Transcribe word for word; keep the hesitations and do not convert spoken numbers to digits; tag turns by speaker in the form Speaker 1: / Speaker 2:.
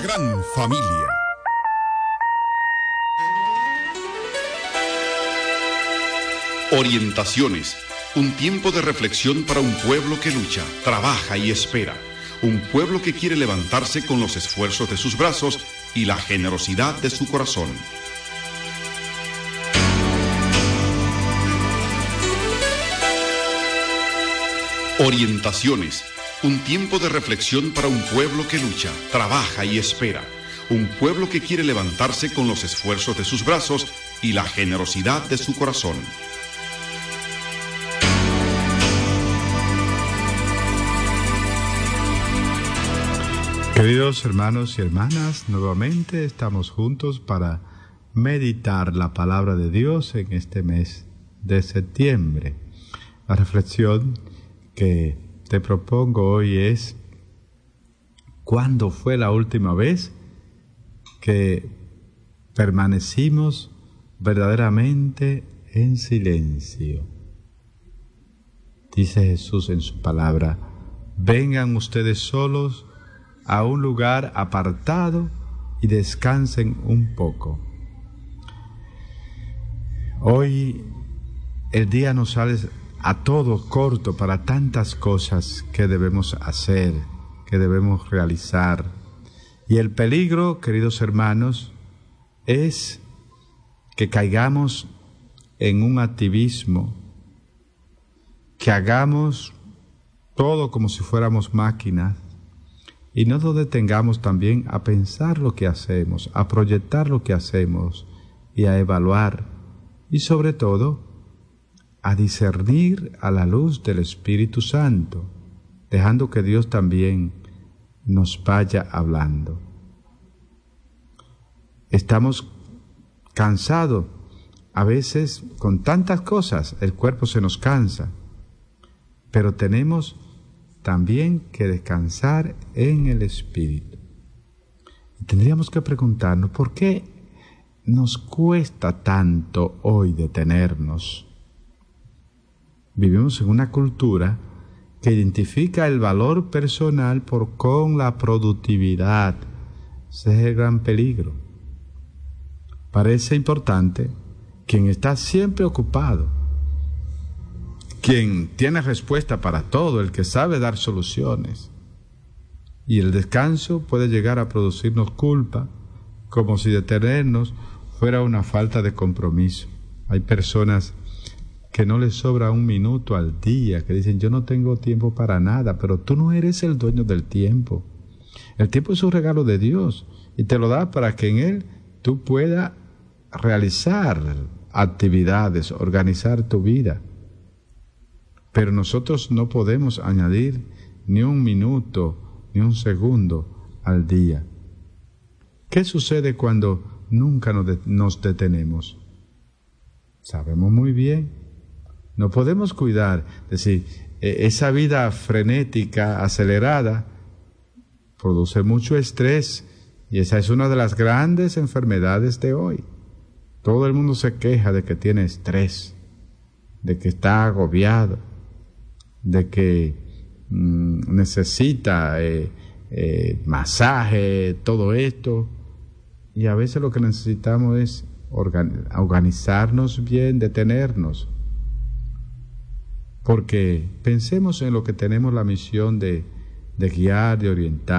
Speaker 1: gran familia.
Speaker 2: Orientaciones, un tiempo de reflexión para un pueblo que lucha, trabaja y espera. Un pueblo que quiere levantarse con los esfuerzos de sus brazos y la generosidad de su corazón. Orientaciones, un tiempo de reflexión para un pueblo que lucha, trabaja y espera. Un pueblo que quiere levantarse con los esfuerzos de sus brazos y la generosidad de su corazón.
Speaker 3: Queridos hermanos y hermanas, nuevamente estamos juntos para meditar la palabra de Dios en este mes de septiembre. La reflexión que te propongo hoy es: ¿cuándo fue la última vez que permanecimos verdaderamente en silencio? Dice Jesús en su palabra: vengan ustedes solos a un lugar apartado y descansen un poco. Hoy el día nos sale a todos corto para tantas cosas que debemos hacer, que debemos realizar. Y el peligro, queridos hermanos, es que caigamos en un activismo, que hagamos todo como si fuéramos máquinas, y no nos detengamos también a pensar lo que hacemos, a proyectar lo que hacemos y a evaluar, y sobre todo a discernir a la luz del Espíritu Santo, dejando que Dios también nos vaya hablando. Estamos cansados, a veces con tantas cosas, el cuerpo se nos cansa, pero tenemos también que descansar en el Espíritu. Y tendríamos que preguntarnos, ¿por qué nos cuesta tanto hoy detenernos? Vivimos en una cultura que identifica el valor personal por con la productividad. Ese es el gran peligro. Parece importante quien está siempre ocupado, quien tiene respuesta para todo, el que sabe dar soluciones. Y el descanso puede llegar a producirnos culpa, como si detenernos fuera una falta de compromiso. Hay personas que no les sobra un minuto al día, que dicen: yo no tengo tiempo para nada, pero tú no eres el dueño del tiempo. El tiempo es un regalo de Dios y te lo da para que en él tú puedas realizar actividades, organizar tu vida. Pero nosotros no podemos añadir ni un minuto, ni un segundo al día. ¿Qué sucede cuando nunca nos, de- nos detenemos? Sabemos muy bien. No podemos cuidar. Es decir, eh, esa vida frenética, acelerada, produce mucho estrés. Y esa es una de las grandes enfermedades de hoy. Todo el mundo se queja de que tiene estrés, de que está agobiado, de que mmm, necesita eh, eh, masaje, todo esto. Y a veces lo que necesitamos es organ- organizarnos bien, detenernos. Porque pensemos en lo que tenemos la misión de, de guiar, de orientar.